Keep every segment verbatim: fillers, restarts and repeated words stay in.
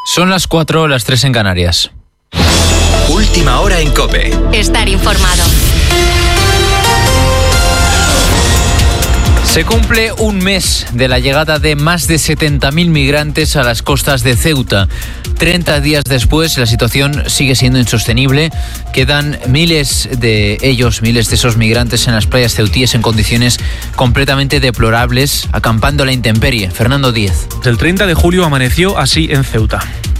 Son las cuatro, las tres en Canarias. Última hora en COPE. Estar informado. Se cumple un mes de la llegada de más de setenta mil migrantes a las costas de Ceuta. treinta días después, la situación sigue siendo insostenible. Quedan miles de ellos, miles de esos migrantes en las playas ceutíes en condiciones completamente deplorables, acampando a la intemperie. Fernando Díez. El treinta de julio amaneció así en Ceuta.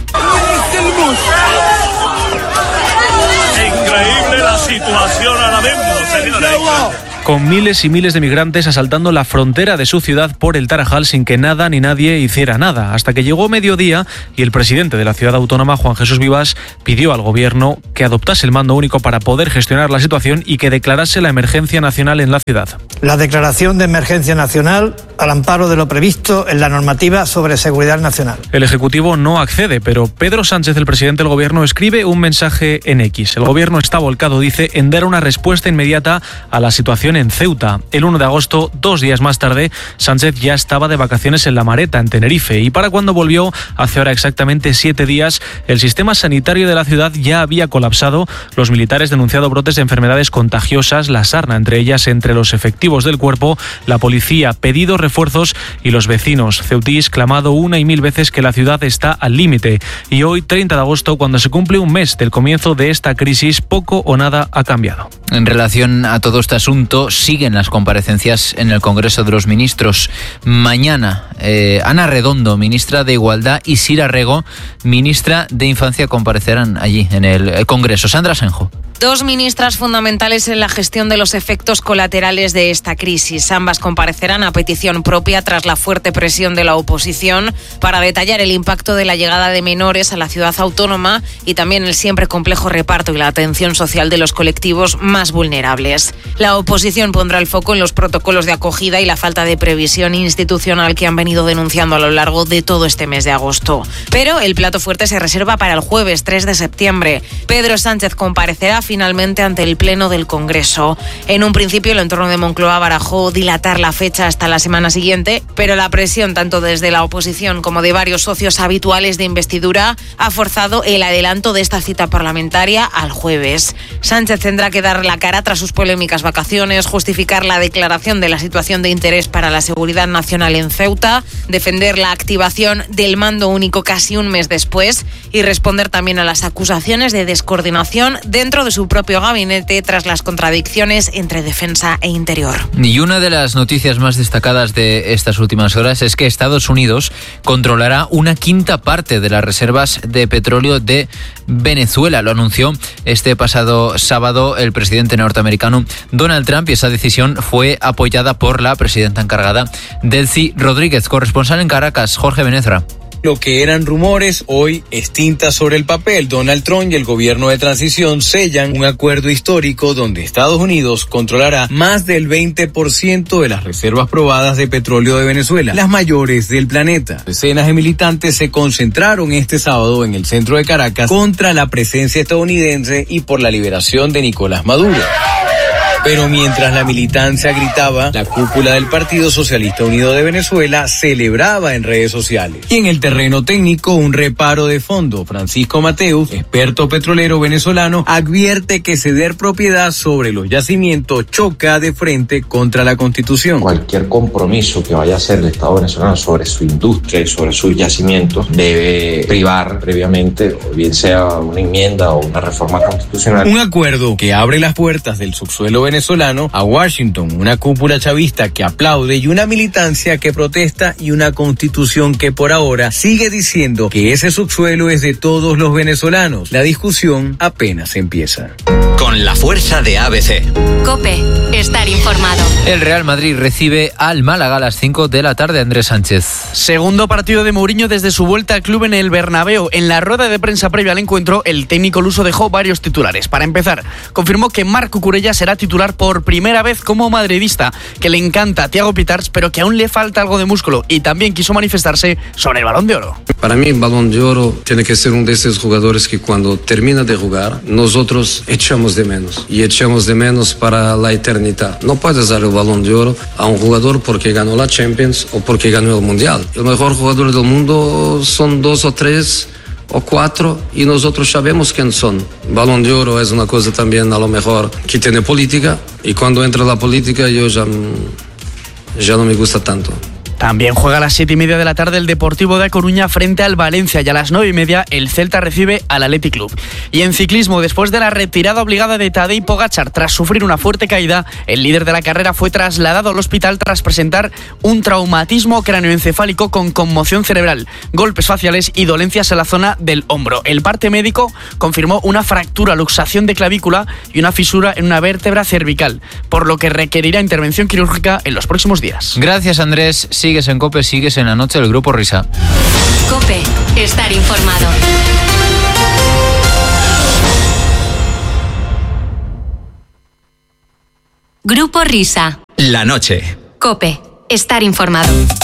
Increíble la situación ahora mismo, señores. Con miles y miles de migrantes asaltando la frontera de su ciudad por el Tarajal sin que nada ni nadie hiciera nada, hasta que llegó mediodía y el presidente de la ciudad autónoma, Juan Jesús Vivas, pidió al gobierno que adoptase el mando único para poder gestionar la situación y que declarase la emergencia nacional en la ciudad. La declaración de emergencia nacional al amparo de lo previsto en la normativa sobre seguridad nacional. El Ejecutivo no accede, pero Pedro Sánchez, el presidente del gobierno, escribe un mensaje en X. El gobierno está volcado, dice, en dar una respuesta inmediata a la situación en Ceuta. El uno de agosto, dos días más tarde, Sánchez ya estaba de vacaciones en La Mareta, en Tenerife, y para cuando volvió, hace ahora exactamente siete días, el sistema sanitario de la ciudad ya había colapsado. Los militares denunciado brotes de enfermedades contagiosas, la sarna entre ellas entre los efectivos del cuerpo, la policía pedido refuerzos y los vecinos ceutíes clamado una y mil veces que la ciudad está al límite. Y hoy, treinta de agosto, cuando se cumple un mes del comienzo de esta crisis, poco o nada ha cambiado. En relación a todo este asunto, siguen las comparecencias en el Congreso de los Ministros. Mañana, eh, Ana Redondo, ministra de Igualdad, y Sira Rego, ministra de Infancia, comparecerán allí en el Congreso. Sandra Senjo. Dos ministras fundamentales en la gestión de los efectos colaterales de esta crisis. Ambas comparecerán a petición propia tras la fuerte presión de la oposición para detallar el impacto de la llegada de menores a la ciudad autónoma y también el siempre complejo reparto y la atención social de los colectivos más vulnerables. La oposición pondrá el foco en los protocolos de acogida y la falta de previsión institucional que han venido denunciando a lo largo de todo este mes de agosto. Pero el plato fuerte se reserva para el jueves tres de septiembre. Pedro Sánchez comparecerá finalmente ante el Pleno del Congreso. En un principio, el entorno de Moncloa barajó dilatar la fecha hasta la semana siguiente, pero la presión tanto desde la oposición como de varios socios habituales de investidura ha forzado el adelanto de esta cita parlamentaria al jueves. Sánchez tendrá que dar la cara tras sus polémicas vacaciones, justificar la declaración de la situación de interés para la seguridad nacional en Ceuta, defender la activación del mando único casi un mes después y responder también a las acusaciones de descoordinación dentro de su propio gabinete tras las contradicciones entre defensa e interior. Y una de las noticias más destacadas de estas últimas horas es que Estados Unidos controlará una quinta parte de las reservas de petróleo de Venezuela. Lo anunció este pasado sábado el presidente norteamericano Donald Trump y esa decisión fue apoyada por la presidenta encargada, Delcy Rodríguez. Corresponsal en Caracas, Jorge Benesra. Lo que eran rumores, hoy es tinta sobre el papel. Donald Trump y el gobierno de transición sellan un acuerdo histórico donde Estados Unidos controlará más del veinte por ciento de las reservas probadas de petróleo de Venezuela, las mayores del planeta. Decenas de militantes se concentraron este sábado en el centro de Caracas contra la presencia estadounidense y por la liberación de Nicolás Maduro. Pero mientras la militancia gritaba, la cúpula del Partido Socialista Unido de Venezuela celebraba en redes sociales. Y en el terreno técnico, un reparo de fondo. Francisco Mateus, experto petrolero venezolano, advierte que ceder propiedad sobre los yacimientos choca de frente contra la Constitución. Cualquier compromiso que vaya a hacer el Estado venezolano sobre su industria y sobre sus yacimientos debe privar previamente, o bien sea una enmienda o una reforma constitucional. Un acuerdo que abre las puertas del subsuelo venezolano venezolano a Washington, una cúpula chavista que aplaude y una militancia que protesta y una constitución que por ahora sigue diciendo que ese subsuelo es de todos los venezolanos. La discusión apenas empieza. Con la fuerza de A B C. COPE, estar informado. El Real Madrid recibe al Málaga a las cinco de la tarde, Andrés Sánchez. Segundo partido de Mourinho desde su vuelta al club en el Bernabéu. En la rueda de prensa previa al encuentro, el técnico luso dejó varios titulares. Para empezar, confirmó que Marc Cucurella será titular por primera vez como madridista, que le encanta Thiago Pitarch, pero que aún le falta algo de músculo, y también quiso manifestarse sobre el Balón de Oro. Para mí el Balón de Oro tiene que ser uno de esos jugadores que cuando termina de jugar, nosotros echamos de menos, y echamos de menos para la eternidad. No puedes dar el Balón de Oro a un jugador porque ganó la Champions o porque ganó el Mundial. El mejor jugador del mundo son dos o tres o cuatro y nosotros sabemos quién son. Balón de Oro es una cosa también a lo mejor que tiene política y cuando entra la política yo ya, ya no me gusta tanto. También juega a las siete y media de la tarde el Deportivo de A Coruña frente al Valencia y a las nueve y media el Celta recibe al Athletic Club. Y en ciclismo, después de la retirada obligada de Tadej Pogačar tras sufrir una fuerte caída, el líder de la carrera fue trasladado al hospital tras presentar un traumatismo cráneoencefálico con conmoción cerebral, golpes faciales y dolencias en la zona del hombro. El parte médico confirmó una fractura, luxación de clavícula y una fisura en una vértebra cervical, por lo que requerirá intervención quirúrgica en los próximos días. Gracias, Andrés. Sigues en COPE, sigues en la noche del Grupo Risa. COPE, estar informado. Grupo Risa. La noche. COPE, estar informado.